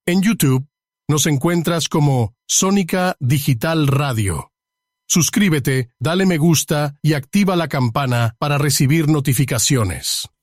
En YouTube nos encuentras como Sónica Digital Radio. Suscríbete, dale me gusta y activa la campana para recibir notificaciones.